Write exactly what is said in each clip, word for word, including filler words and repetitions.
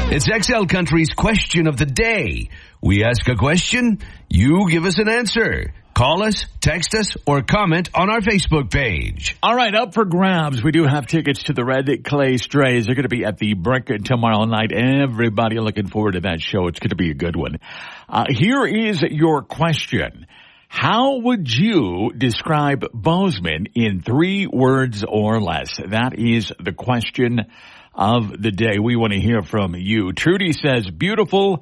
It's X L Country's question of the day. We ask a question, you give us an answer. Call us, text us, or comment on our Facebook page. All right, up for grabs. We do have tickets to the Red Clay Strays. They're going to be at the Brick tomorrow night. Everybody looking forward to that show. It's going to be a good one. Uh, here is your question. How would you describe Bozeman in three words or less? That is the question of the day. We want to hear from you. Trudy says, beautiful,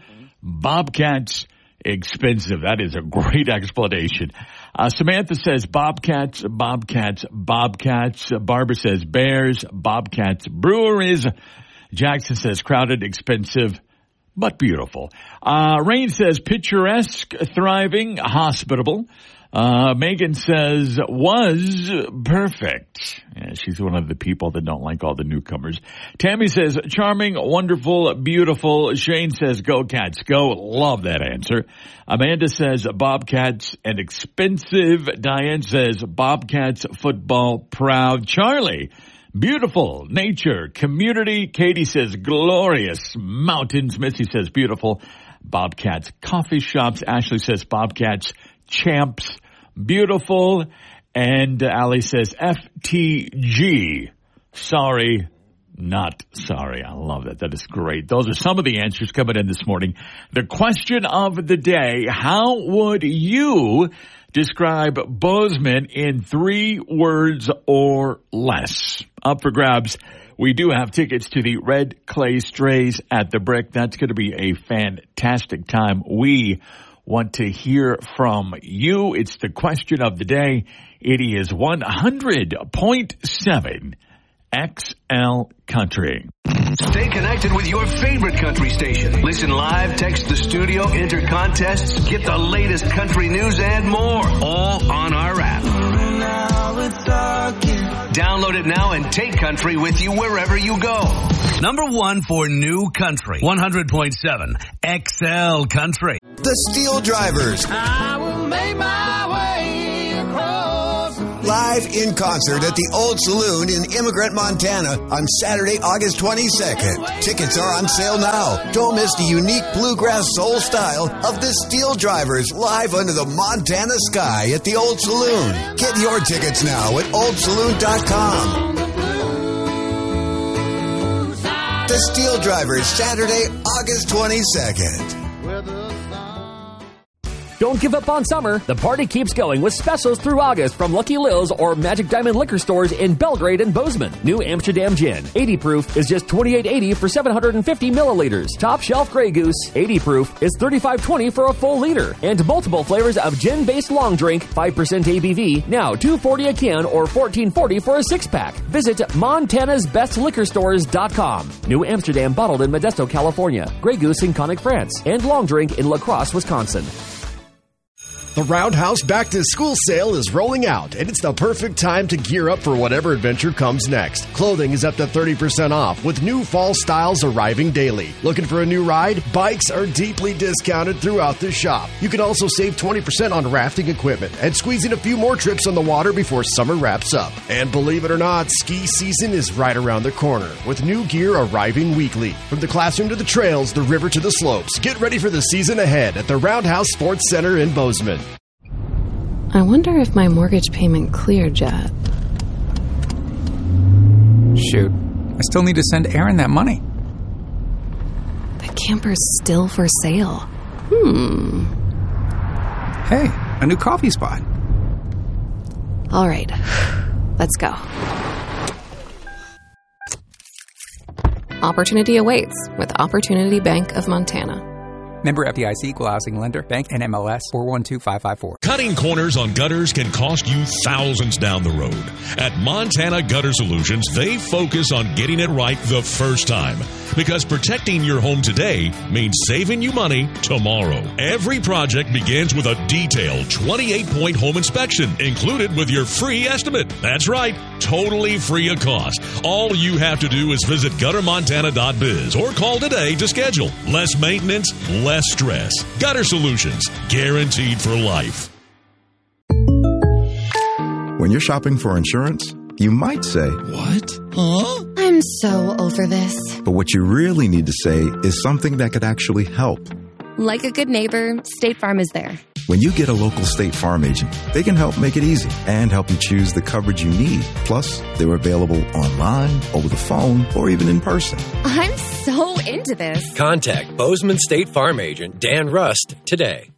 Bobcats, expensive. That is a great explanation. Uh, Samantha says, Bobcats, Bobcats, Bobcats. Barbara says, Bears, Bobcats, Brewers. Jackson says, crowded, expensive, but beautiful. Uh, Rain says, picturesque, thriving, hospitable. Uh, Megan says, was perfect. Yeah, she's one of the people that don't like all the newcomers. Tammy says, charming, wonderful, beautiful. Shane says, go Cats, go. Love that answer. Amanda says, Bobcats and expensive. Diane says, Bobcats, football, proud. Charlie, beautiful, nature, community. Katie says, glorious, mountains. Missy says, beautiful, Bobcats, coffee shops. Ashley says, Bobcats, champs, beautiful. And uh, Allie says, F T G, sorry, not sorry. I love that. That is great. Those are some of the answers coming in this morning. The question of the day, how would you describe Bozeman in three words or less? Up for grabs. We do have tickets to the Red Clay Strays at the Brick. That's going to be a fantastic time. We want to hear from you. It's the question of the day. It is one hundred point seven X L Country. Stay connected with your favorite country station. Listen live, text the studio, enter contests, get the latest country news and more, all on our app. Download it now and take country with you wherever you go. Number one for new country, one hundred point seven X L Country. The Steel Drivers. I will make my way across. Live in concert at the Old Saloon in Immigrant, Montana on Saturday, August twenty-second. Tickets are on sale now. Don't miss the unique bluegrass soul style of the Steel Drivers live under the Montana sky at the Old Saloon. Get your tickets now at old saloon dot com. The Steel Drivers, Saturday, August twenty-second. Don't give up on summer. The party keeps going with specials through August from Lucky Lil's or Magic Diamond liquor stores in Belgrade and Bozeman. New Amsterdam Gin, eighty proof, is just twenty-eight eighty for seven hundred fifty milliliters. Top Shelf Grey Goose, eighty proof, is thirty-five twenty for a full liter. And multiple flavors of gin-based long drink, five percent A B V, now two forty a can or fourteen forty for a six-pack. Visit Montana's Best Liquor Stores dot com. New Amsterdam bottled in Modesto, California. Grey Goose in Conic, France. And long drink in La Crosse, Wisconsin. The Roundhouse Back to School sale is rolling out, and it's the perfect time to gear up for whatever adventure comes next. Clothing is up to thirty percent off, with new fall styles arriving daily. Looking for a new ride? Bikes are deeply discounted throughout the shop. You can also save twenty percent on rafting equipment and squeeze in a few more trips on the water before summer wraps up. And believe it or not, ski season is right around the corner, with new gear arriving weekly. From the classroom to the trails, the river to the slopes, get ready for the season ahead at the Roundhouse Sports Center in Bozeman. I wonder if my mortgage payment cleared yet. Shoot, I still need to send Aaron that money. The camper's still for sale. Hmm. Hey, a new coffee spot. All right, let's go. Opportunity awaits with Opportunity Bank of Montana. Member F D I C, Equal Housing Lender, Bank N M L S four one two five five four. Cutting corners on gutters can cost you thousands down the road. At Montana Gutter Solutions, they focus on getting it right the first time. Because protecting your home today means saving you money tomorrow. Every project begins with a detailed twenty-eight point home inspection, included with your free estimate. That's right, totally free of cost. All you have to do is visit gutter montana dot biz or call today to schedule. Less maintenance, less stress. Gutter Solutions, guaranteed for life. When you're shopping for insurance, You might say, "What? Huh? I'm so over this." But what you really need to say is something that could actually help. Like a good neighbor, State Farm is there. When you get a local State Farm agent, they can help make it easy and help you choose the coverage you need. Plus, they're available online, over the phone, or even in person. I'm so into this. Contact Bozeman State Farm agent Dan Rust today.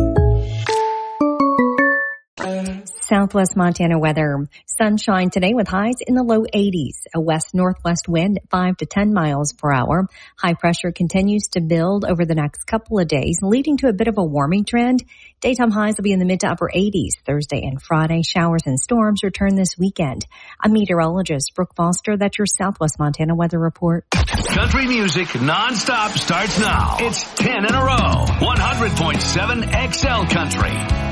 Southwest Montana weather. Sunshine today with highs in the low eighties. A west-northwest wind at five to ten miles per hour. High pressure continues to build over the next couple of days, leading to a bit of a warming trend. Daytime highs will be in the mid to upper eighties Thursday and Friday. Showers and storms return this weekend. I'm meteorologist Brooke Foster. That's your Southwest Montana weather report. Country music nonstop starts now. It's ten in a row. one hundred point seven X L Country.